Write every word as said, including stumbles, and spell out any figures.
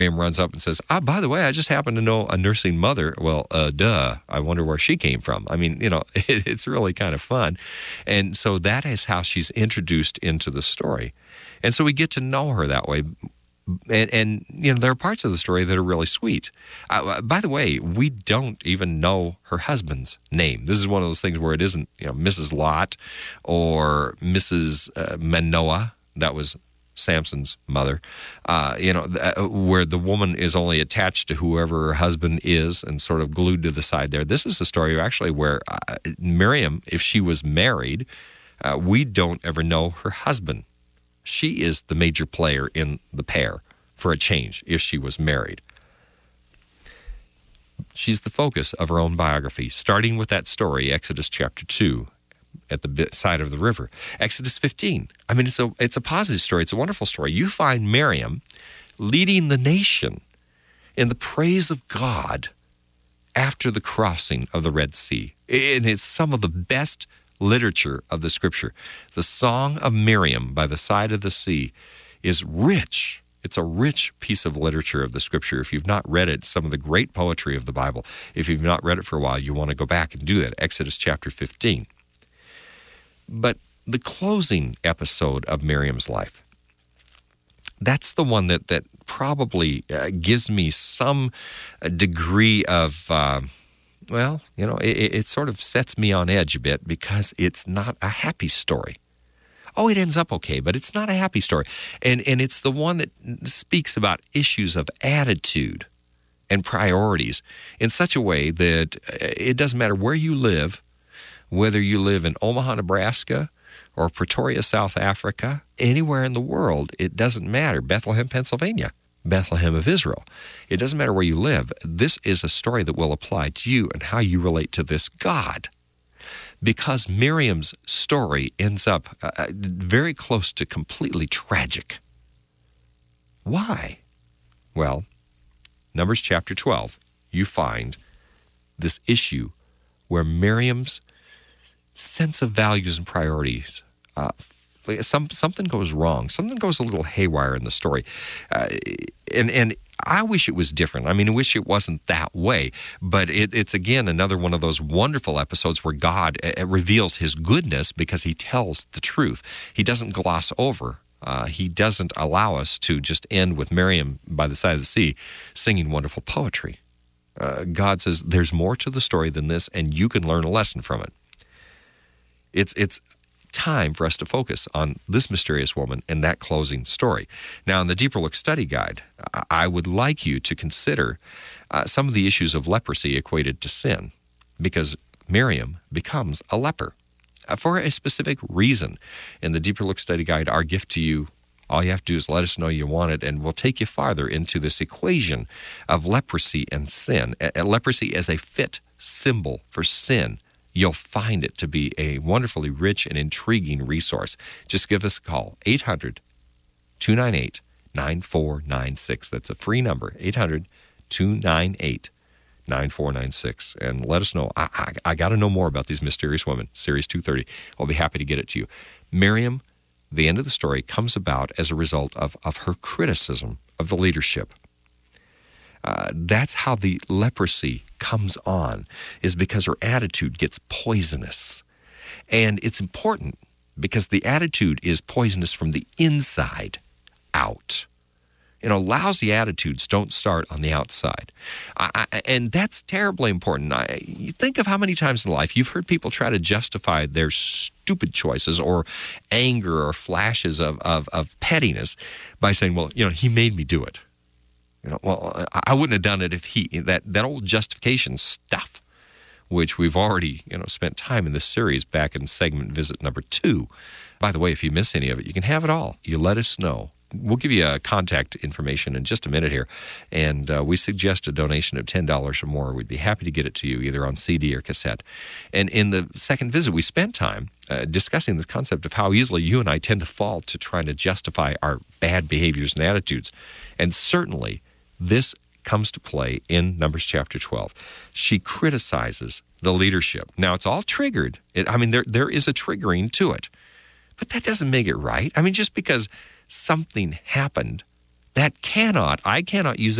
Miriam runs up and says, ah, by the way, I just happen to know a nursing mother. Well, uh, duh, I wonder where she came from. I mean, you know, it, it's really kind of fun. And so that is how she's introduced into the story. And so we get to know her that way. And, and you know, there are parts of the story that are really sweet. Uh, by the way, we don't even know her husband's name. This is one of those things where it isn't, you know, Missus Lot or Missus Uh, Manoah. That was Samson's mother, uh, you know, th- where the woman is only attached to whoever her husband is and sort of glued to the side there. This is a story actually where uh, Miriam, if she was married, uh, we don't ever know her husband. She is the major player in the pair for a change if she was married. She's the focus of her own biography, starting with that story, Exodus chapter two. At the side of the river. Exodus fifteen. I mean, it's a, it's a positive story. It's a wonderful story. You find Miriam leading the nation in the praise of God after the crossing of the Red Sea. And it's some of the best literature of the Scripture. The Song of Miriam by the side of the sea is rich. It's a rich piece of literature of the Scripture. If you've not read it, some of the great poetry of the Bible, if you've not read it for a while, you want to go back and do that. Exodus chapter fifteen. But the closing episode of Miriam's life, that's the one that, that probably uh, gives me some uh, degree of, uh, well, you know, it, it sort of sets me on edge a bit because it's not a happy story. Oh, it ends up okay, but it's not a happy story. And, and it's the one that speaks about issues of attitude and priorities in such a way that it doesn't matter where you live, whether you live in Omaha, Nebraska, or Pretoria, South Africa, anywhere in the world, it doesn't matter. Bethlehem, Pennsylvania, Bethlehem of Israel. It doesn't matter where you live. This is a story that will apply to you and how you relate to this God. Because Miriam's story ends up uh, very close to completely tragic. Why? Well, Numbers chapter twelve, you find this issue where Miriam's sense of values and priorities, uh, some something goes wrong. Something goes a little haywire in the story. Uh, and, and I wish it was different. I mean, I wish it wasn't that way. But it, it's, again, another one of those wonderful episodes where God uh, reveals his goodness because he tells the truth. He doesn't gloss over. Uh, he doesn't allow us to just end with Miriam by the side of the sea singing wonderful poetry. Uh, God says there's more to the story than this, and you can learn a lesson from it. It's it's time for us to focus on this mysterious woman and that closing story. Now, in the Deeper Look Study Guide, I would like you to consider uh, some of the issues of leprosy equated to sin, because Miriam becomes a leper uh, for a specific reason. In the Deeper Look Study Guide, our gift to you, all you have to do is let us know you want it, and we'll take you farther into this equation of leprosy and sin. Uh, leprosy as a fit symbol for sin. You'll find it to be a wonderfully rich and intriguing resource. Just give us a call, eight hundred, two nine eight, nine four nine six. That's a free number, eight hundred, two nine eight, nine four nine six. And let us know. I, I, I got to know more about these mysterious women, Series two thirty. I'll be happy to get it to you. Miriam, the end of the story, comes about as a result of, of her criticism of the leadership. Uh, that's how the leprosy comes on, is because her attitude gets poisonous. And it's important because the attitude is poisonous from the inside out. You know, lousy attitudes don't start on the outside. I, I, and that's terribly important. I, you think of how many times in life you've heard people try to justify their stupid choices or anger or flashes of, of, of pettiness by saying, well, you know, he made me do it. You know, well, I wouldn't have done it if he, that, that old justification stuff, which we've already, you know, spent time in this series back in segment visit number two. By the way, if you miss any of it, you can have it all. You let us know. We'll give you a contact information in just a minute here, and uh, we suggest a donation of ten dollars or more. We'd be happy to get it to you either on C D or cassette. And in the second visit, we spent time uh, discussing this concept of how easily you and I tend to fall to trying to justify our bad behaviors and attitudes. And certainly, this comes to play in Numbers chapter twelve. She criticizes the leadership. Now, it's all triggered. It, I mean, there there is a triggering to it. But that doesn't make it right. I mean, just because something happened That cannot, I cannot use